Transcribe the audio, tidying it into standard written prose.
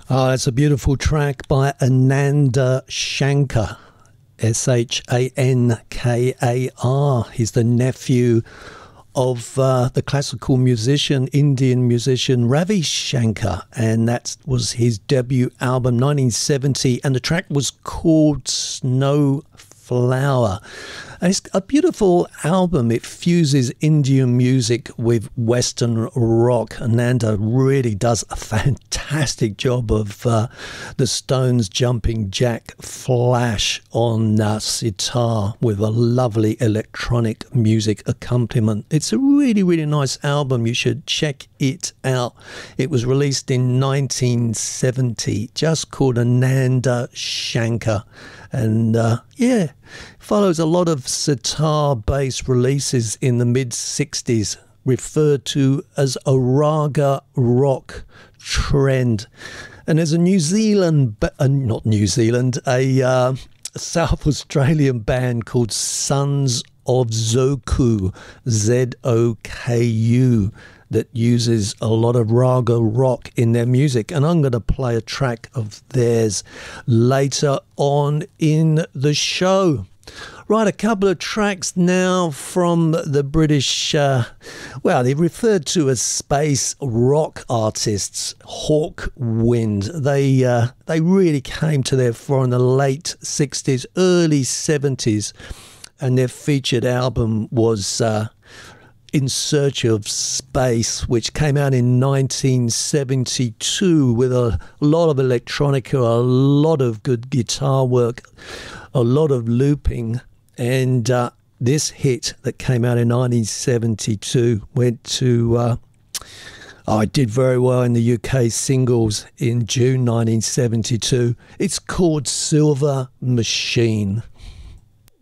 Oh, that's a beautiful track by Ananda Shankar, Shankar. He's the nephew of the classical musician, Indian musician Ravi Shankar, and that was his debut album, 1970, and the track was called Snowflower. And it's a beautiful album. It fuses Indian music with Western rock. Ananda really does a fantastic job of the Stones' Jumping Jack Flash on sitar with a lovely electronic music accompaniment. It's a really, really nice album. You should check it out. It was released in 1970, just called Ananda Shankar. And follows a lot of sitar-based releases in the mid-60s, referred to as a raga rock trend. And there's a a South Australian band called Sons of Zoku, Zoku, that uses a lot of raga rock in their music. And I'm going to play a track of theirs later on in the show. Right, a couple of tracks now from the British, they're referred to as space rock artists, Hawkwind. They really came to their fore in the late 60s, early 70s, and their featured album was In Search of Space, which came out in 1972 with a lot of electronica, a lot of good guitar work, a lot of looping, and this hit that came out in 1972 went to it did very well in the UK singles in June 1972. It's called Silver Machine.